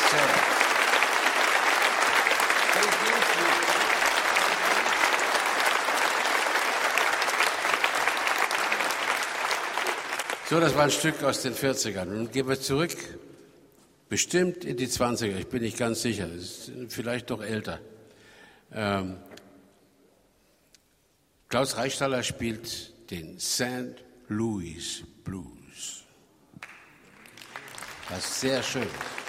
sehr. So, das war ein Stück aus den 40ern. Nun gehen wir zurück, bestimmt in die 20er, ich bin nicht ganz sicher, das ist vielleicht doch älter. Klaus Reichstaller spielt den St. Louis Blues. Was sehr schön ist.